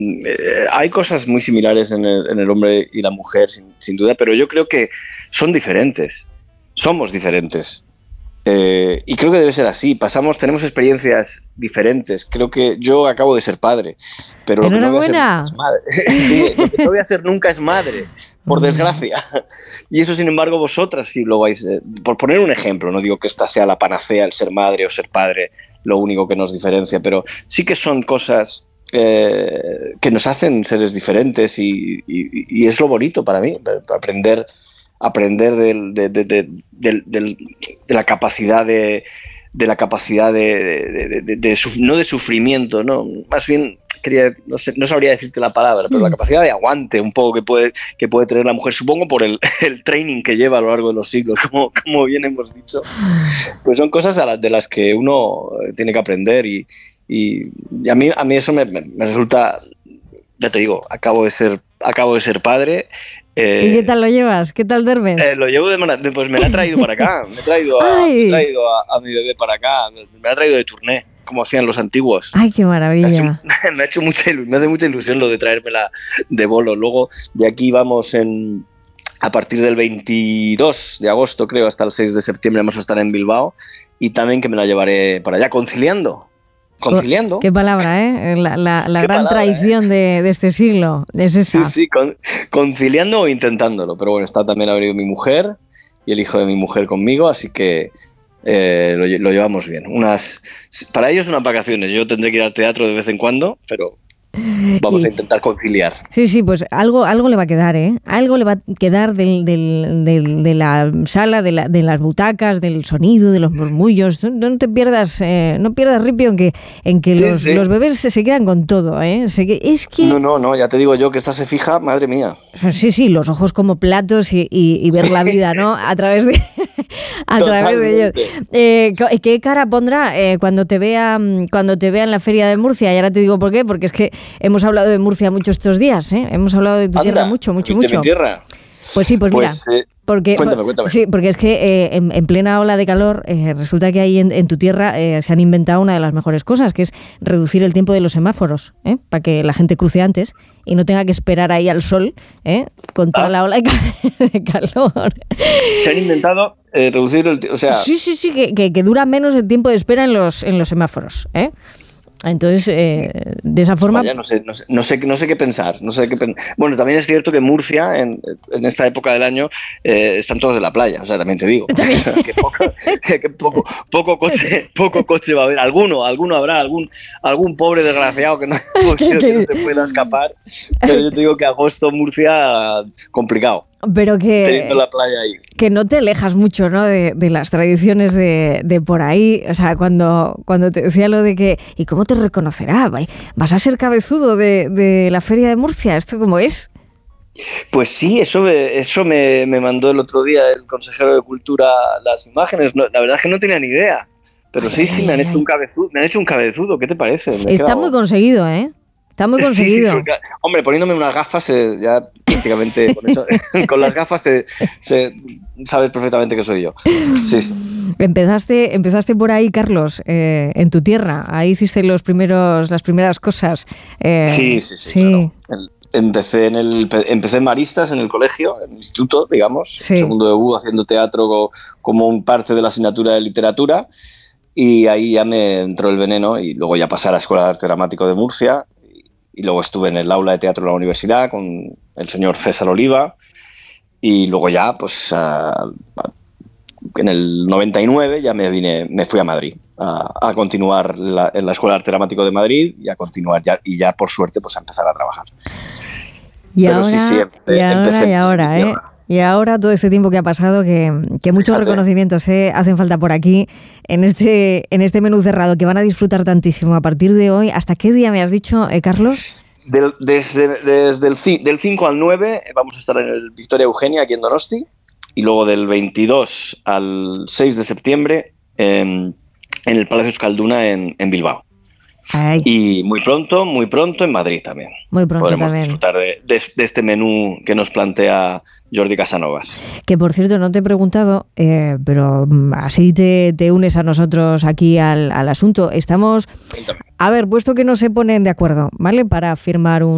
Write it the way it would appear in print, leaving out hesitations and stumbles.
hay cosas muy similares en el hombre y la mujer, sin duda, pero yo creo que son diferentes. Somos diferentes. Y creo que debe ser así. Tenemos experiencias diferentes. Creo que yo acabo de ser padre, pero lo que no voy a ser nunca es madre. Sí, lo que no voy a ser nunca es madre, por desgracia. Y eso, sin embargo, vosotras sí lo vais. Por poner un ejemplo, no digo que esta sea la panacea, el ser madre o ser padre, lo único que nos diferencia, pero sí que son cosas que nos hacen seres diferentes y es lo bonito para mí, aprender de la capacidad no de sufrimiento, no, más bien no sabría decirte la palabra, pero la capacidad de aguante un poco que puede tener la mujer, supongo por el training que lleva a lo largo de los siglos, como bien hemos dicho, pues son cosas de las que uno tiene que aprender y a mí eso me resulta, ya te digo, acabo de ser padre. ¿Y qué tal lo llevas? ¿Qué tal duermes? Lo llevo pues me la ha traído para acá, me he traído a mi bebé para acá, me la ha traído de turné, como hacían los antiguos. ¡Ay, qué maravilla! Me hace mucha ilusión lo de traérmela de bolo. Luego de aquí vamos a partir del 22 de agosto, creo, hasta el 6 de septiembre vamos a estar en Bilbao y también que me la llevaré para allá, conciliando. Qué palabra, ¿eh? La gran palabra, tradición de este siglo es esa. Sí, conciliando o intentándolo. Pero bueno, también ha venido mi mujer y el hijo de mi mujer conmigo, así que lo llevamos bien. Para ellos unas vacaciones. Yo tendré que ir al teatro de vez en cuando, pero vamos a intentar conciliar. Sí, pues algo le va a quedar, ¿eh? Algo le va a quedar de la sala, de las butacas, del sonido, de los murmullos. No te pierdas, no pierdas ripio en que los bebés se quedan con todo, ¿eh? Es que... No, ya te digo yo que esta se fija, madre mía. Sí, los ojos como platos y ver la vida, ¿no? A través de ellos. ¿Qué cara pondrá cuando te vea en la feria de Murcia? Y ahora te digo por qué, porque es que hemos hablado de Murcia mucho estos días, ¿eh? Hemos hablado de tu tierra mucho. ¿De mi tierra? Pues sí, pues mira. Cuéntame. Sí, porque es que en plena ola de calor resulta que ahí en tu tierra se han inventado una de las mejores cosas, que es reducir el tiempo de los semáforos, para que la gente cruce antes y no tenga que esperar ahí al sol con toda la ola de calor. Se han inventado reducir el tiempo, o sea... Sí, que dura menos el tiempo de espera en los semáforos, Entonces, de esa forma... Vaya, no sé qué pensar. Bueno, también es cierto que Murcia, en esta época del año, están todos de la playa. O sea, también te digo. Que poco coche va a haber. Alguno habrá, algún pobre desgraciado que no se pueda escapar. Pero yo te digo que agosto, Murcia, complicado. Pero teniendo la playa ahí. Que no te alejas mucho, ¿no? de las tradiciones de por ahí. O sea, cuando te decía lo de que... ¿Y cómo te reconocerá? ¿Vas a ser cabezudo de la Feria de Murcia? ¿Esto cómo es? Pues sí, eso me mandó el otro día el consejero de Cultura las imágenes. La verdad es que no tenía ni idea. Pero sí, me han hecho un cabezudo. ¿Qué te parece? Está muy conseguido, ¿eh? Está muy conseguido. Sí, hombre, poniéndome unas gafas, ya prácticamente con las gafas sabes perfectamente que soy yo. Sí. Empezaste por ahí, Carlos, en tu tierra. Ahí hiciste las primeras cosas. Sí. Claro. Empecé en Maristas, en el colegio, en el instituto, digamos, segundo de U, haciendo teatro como parte de la asignatura de literatura. Y ahí ya me entró el veneno y luego ya pasé a la Escuela de Arte Dramático de Murcia. Y luego estuve en el aula de teatro de la universidad con el señor César Oliva y luego ya, pues en el 99 ya me fui a Madrid a continuar en la Escuela de Arte Dramático de Madrid y a continuar y ya por suerte pues a empezar a trabajar. Y ahora todo este tiempo que ha pasado, que muchos reconocimientos hacen falta por aquí, en este menú cerrado, que van a disfrutar tantísimo a partir de hoy. ¿Hasta qué día me has dicho, Carlos? Del 5 al 9 vamos a estar en el Victoria Eugenia, aquí en Donosti, y luego del 22 al 6 de septiembre en el Palacio Euskalduna en Bilbao. Ay. Y muy pronto en Madrid también. Muy pronto podremos también disfrutar de este menú que nos plantea Jordi Casanovas. Que por cierto no te he preguntado, pero así te unes a nosotros aquí al asunto. Estamos, a ver, puesto que no se ponen de acuerdo, ¿vale? Para firmar un